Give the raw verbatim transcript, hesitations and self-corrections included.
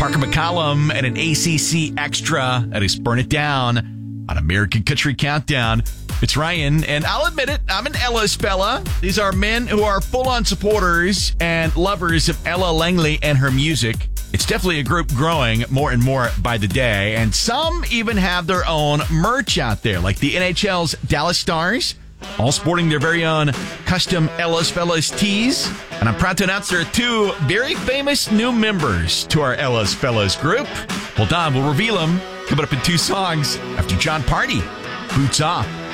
Parker McCollum and an A C C extra that is Burn It Down on American Country Countdown. It's Ryan, and I'll admit it, I'm an Ellis fella. These are men who are full-on supporters and lovers of Ella Langley and her music. It's definitely a group growing more and more by the day, and some even have their own merch out there, like the N H L's Dallas Stars, all sporting their very own custom Ellis Fellas tees. And I'm proud to announce there are two very famous new members to our Ellis Fellas group. Hold on, we'll reveal them coming up in two songs after John Party boots off.